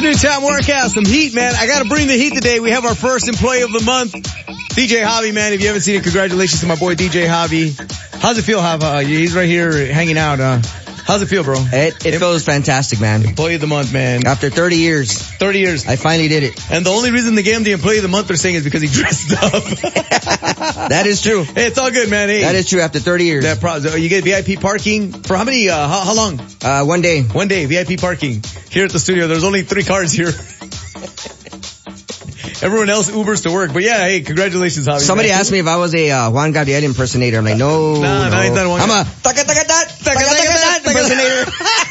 Noontime Workout, some heat, man. I gotta bring the heat today. We have our first employee of the month, DJ Javi, man. If you haven't seen it, congratulations to my boy DJ Javi. How's it feel, Javi? He's right here hanging out. How's it feel, bro? It feels fantastic, man. Employee of the month, man. After 30 years. 30 years. I finally did it. And the only reason they gave him the employee of the month, they're saying, is because he dressed up. That is true. Hey, it's all good, man. Hey. That is true after 30 years. You get VIP parking for how many, how long? 1 day. 1 day, VIP parking. Here at the studio, there's only 3 cars here. Everyone else Ubers to work. But yeah, hey, congratulations, Javi. Somebody asked me if I was a Juan Gabriel impersonator. I'm like, no. He's not Juan. I'm a impersonator.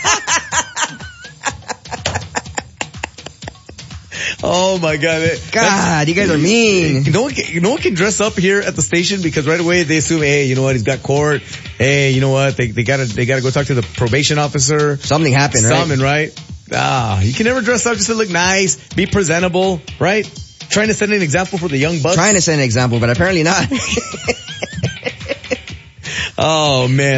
Oh my God. God, you guys are mean. No one can dress up here at the station because right away they assume, hey, you know what, he's got court. Hey, you know what, they gotta go talk to the probation officer. Something happened, right? Something, right? You can never dress up just to look nice, be presentable, right? Trying to set an example for the young bucks. Trying to set an example, but apparently not. Oh man.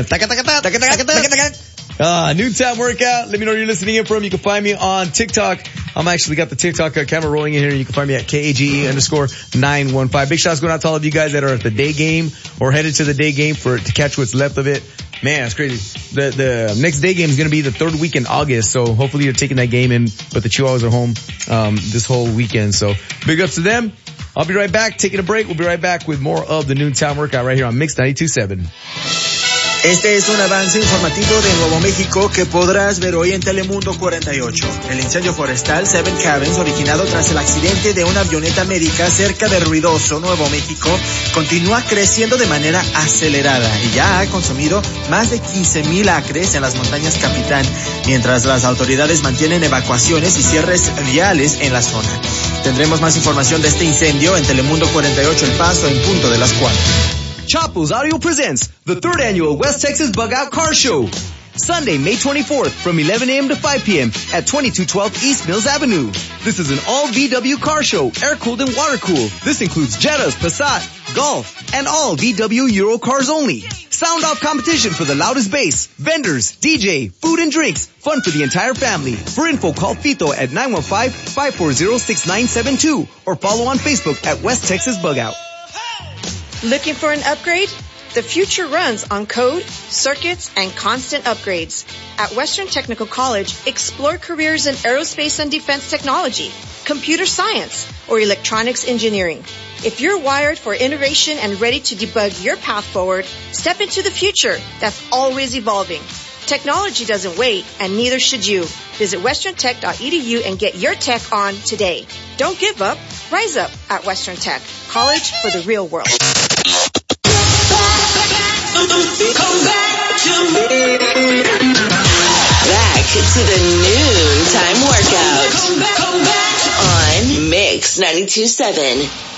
Noontime Workout. Let me know where you're listening in from. You can find me on TikTok. I'm actually got the TikTok camera rolling in here. You can find me at KAGE_915. Big shots going out to all of you guys that are at the day game or headed to the day game to catch what's left of it. Man, that's crazy. The next day game is going to be the 3rd week in August. So hopefully you're taking that game in, but the Chihuahuas are home, this whole weekend. So big ups to them. I'll be right back. Taking a break. We'll be right back with more of the Noontime Workout right here on Mix 92.7. Este es un avance informativo de Nuevo México que podrás ver hoy en Telemundo 48. El incendio forestal Seven Cabins, originado tras el accidente de una avioneta médica cerca de Ruidoso, Nuevo México, continúa creciendo de manera acelerada y ya ha consumido más de 15,000 acres en las montañas Capitán, mientras las autoridades mantienen evacuaciones y cierres viales en la zona. Tendremos más información de este incendio en Telemundo 48 El Paso en punto de las 4. Chapo's Audio presents the 3rd annual West Texas Bug Out Car Show. Sunday, May 24th from 11 a.m. to 5 p.m. at 2212 East Mills Avenue. This is an all VW car show, air-cooled and water-cooled. This includes Jettas, Passat, Golf, and all VW Euro cars only. Sound off competition for the loudest bass, vendors, DJ, food and drinks, fun for the entire family. For info, call Fito at 915-540-6972 or follow on Facebook at West Texas Bug Out. Looking for an upgrade? The future runs on code, circuits, and constant upgrades. At Western Technical College, explore careers in aerospace and defense technology, computer science, or electronics engineering. If you're wired for innovation and ready to debug your path forward, step into the future that's always evolving. Technology doesn't wait, and neither should you. Visit westerntech.edu and get your tech on today. Don't give up. Rise up at Western Tech. College for the real world. Back to the Noontime Workout on Mix 92.7.